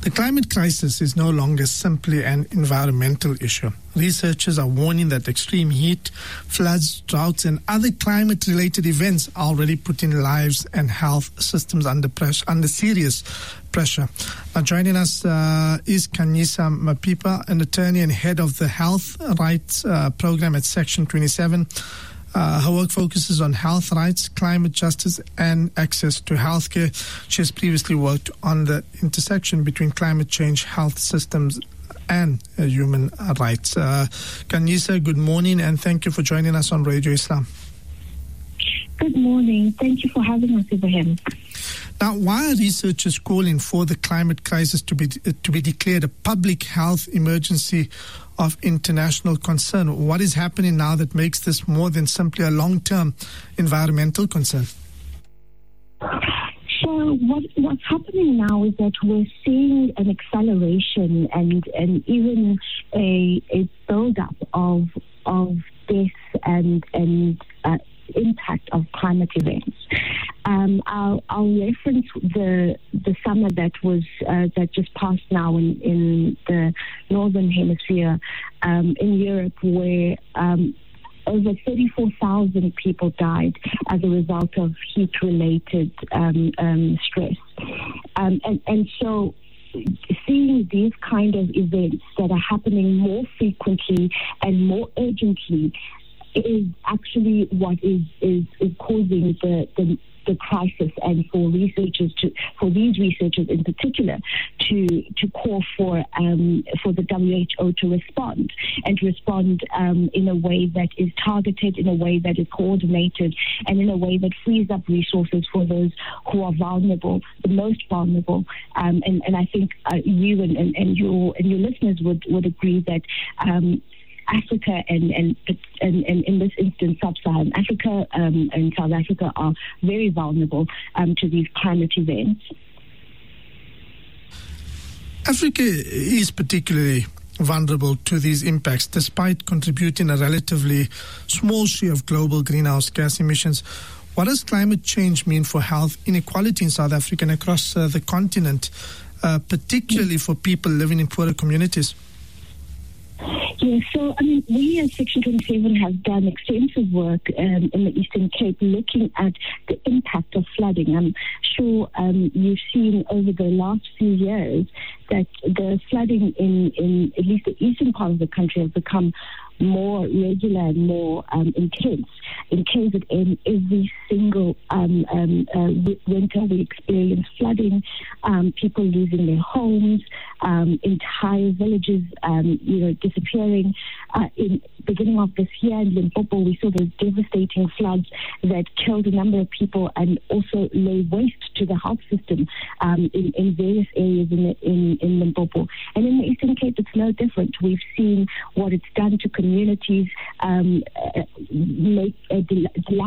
The climate crisis is no longer simply an environmental issue. Researchers are warning that extreme heat, floods, droughts, and other climate-related events are already putting lives and health systems under serious pressure. Now, joining us is Khanyisa Mapipa, an attorney and head of the Health Rights Program at Section 27. Her work focuses on health rights, climate justice, and access to healthcare. She has previously worked on the intersection between climate change, health systems, and human rights. Khanyisa, good morning, and thank you for joining us on Radio Islam. Good morning. Thank you for having us, Ibrahim. Now, why are researchers calling for the climate crisis to be declared a public health emergency of international concern? What is happening now that makes this more than simply a long-term environmental concern? So what's happening now is that we're seeing an acceleration and even a build-up of deaths and impact of climate events. I'll reference the summer that just passed now in the northern hemisphere in Europe, where over 34,000 people died as a result of heat-related stress, and so seeing these kind of events that are happening more frequently and more urgently is actually what is causing the crisis, and for these researchers in particular to call for the WHO to respond in a way that is targeted, in a way that is coordinated, and in a way that frees up resources for those who are vulnerable, the most vulnerable. And I think you and your listeners would agree that Africa and in this instance sub-Saharan Africa and South Africa are very vulnerable to these climate events. Africa is particularly vulnerable to these impacts, despite contributing a relatively small share of global greenhouse gas emissions. What does climate change mean for health inequality in South Africa and across the continent, particularly for people living in poorer communities? Yeah, so we at Section 27 have done extensive work in the Eastern Cape looking at the impact of flooding. I'm sure you've seen over the last few years that the flooding in at least the eastern part of the country has become more regular and more intense. In KZN, every single winter we experience flooding, people losing their homes, entire villages disappearing. In beginning of this year in Limpopo, we saw those devastating floods that killed a number of people and also lay waste to the health system in various areas in Limpopo. And in the Eastern Cape, it's no different. We've seen what it's done to communities, make